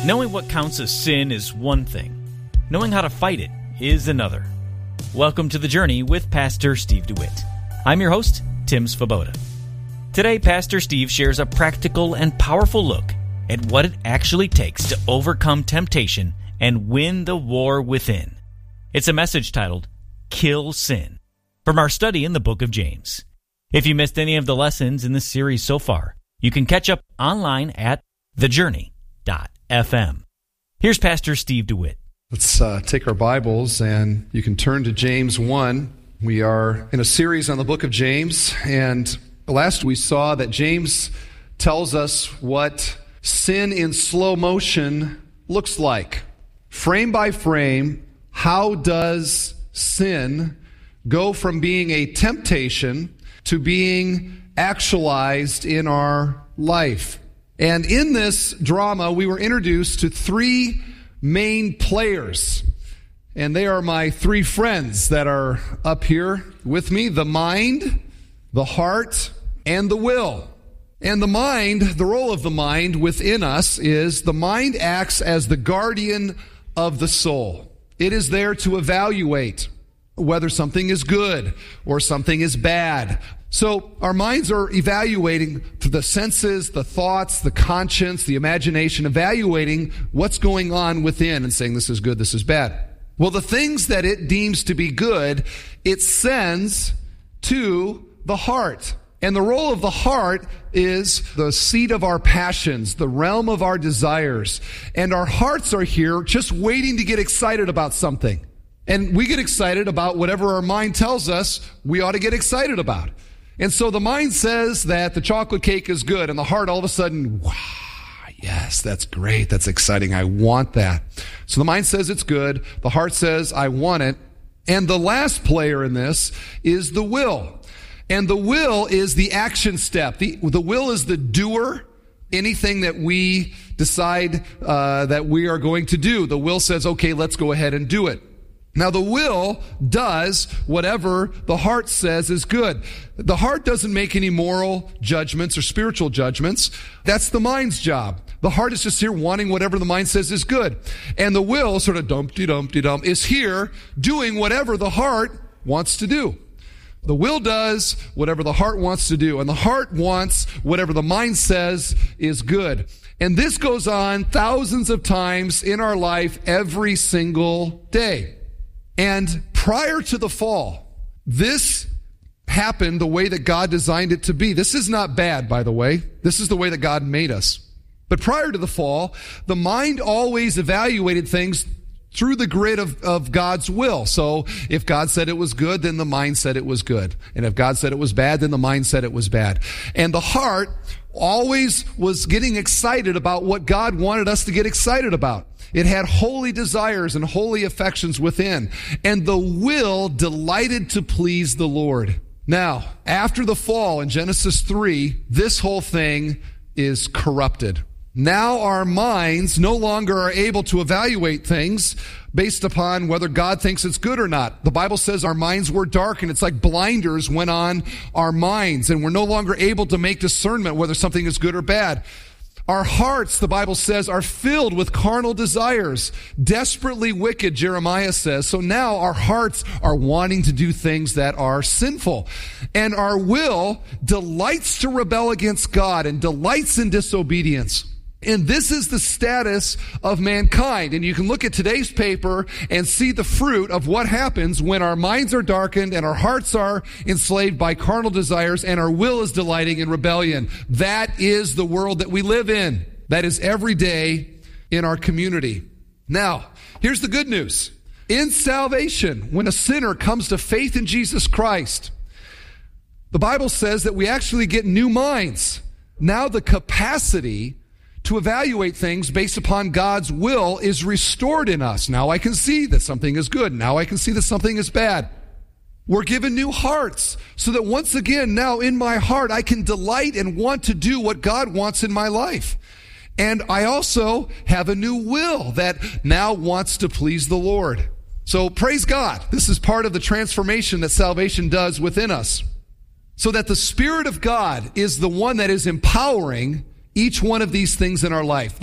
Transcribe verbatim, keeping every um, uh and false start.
Knowing what counts as sin is one thing. Knowing how to fight it is another. Welcome to The Journey with Pastor Steve DeWitt. I'm your host, Tim Svoboda. Today, Pastor Steve shares a practical and powerful look at what it actually takes to overcome temptation and win the war within. It's a message titled, Kill Sin, from our study in the book of James. If you missed any of the lessons in this series so far, you can catch up online at the journey dot f m. Here's Pastor Steve DeWitt. Let's uh, take our Bibles and you can turn to James one. We are in a series on the book of James, and last we saw that James tells us what sin in slow motion looks like. Frame by frame, how does sin go from being a temptation to being actualized in our life? And in this drama, we were introduced to three main players. And they are my three friends that are up here with me: the mind, the heart, and the will. And the mind, the role of the mind within us is the mind acts as the guardian of the soul. It is there to evaluate whether something is good or something is bad. So our minds are evaluating the senses, the thoughts, the conscience, the imagination, evaluating what's going on within and saying this is good, this is bad. Well, the things that it deems to be good, it sends to the heart. And the role of the heart is the seat of our passions, the realm of our desires. And our hearts are here just waiting to get excited about something. And we get excited about whatever our mind tells us we ought to get excited about. And so the mind says that the chocolate cake is good, and the heart all of a sudden, wow, yes, that's great, that's exciting, I want that. So the mind says it's good, the heart says I want it, and the last player in this is the will. And the will is the action step. The, the will is the doer. Anything that we decide uh, that we are going to do, the will says, okay, let's go ahead and do it. Now, the will does whatever the heart says is good. The heart doesn't make any moral judgments or spiritual judgments. That's the mind's job. The heart is just here wanting whatever the mind says is good. And the will, sort of dumpty-dumpty-dump, is here doing whatever the heart wants to do. The will does whatever the heart wants to do, and the heart wants whatever the mind says is good. And this goes on thousands of times in our life every single day. And prior to the fall, this happened the way that God designed it to be. This is not bad, by the way. This is the way that God made us. But prior to the fall, the mind always evaluated things through the grid of, of God's will. So if God said it was good, then the mind said it was good. And if God said it was bad, then the mind said it was bad. And the heart always was getting excited about what God wanted us to get excited about. It had holy desires and holy affections within. And the will delighted to please the Lord. Now, after the fall in Genesis three, this whole thing is corrupted. Now our minds no longer are able to evaluate things based upon whether God thinks it's good or not. The Bible says our minds were darkened. It's like blinders went on our minds, and we're no longer able to make discernment whether something is good or bad. Our hearts, the Bible says, are filled with carnal desires, desperately wicked, Jeremiah says. So now our hearts are wanting to do things that are sinful. And our will delights to rebel against God and delights in disobedience. And this is the status of mankind. And you can look at today's paper and see the fruit of what happens when our minds are darkened and our hearts are enslaved by carnal desires and our will is delighting in rebellion. That is the world that we live in. That is every day in our community. Now, here's the good news. In salvation, when a sinner comes to faith in Jesus Christ, the Bible says that we actually get new minds. Now the capacity to evaluate things based upon God's will is restored in us. Now I can see that something is good. Now I can see that something is bad. We're given new hearts so that once again, now in my heart, I can delight and want to do what God wants in my life. And I also have a new will that now wants to please the Lord. So praise God. This is part of the transformation that salvation does within us. So that the Spirit of God is the one that is empowering each one of these things in our life.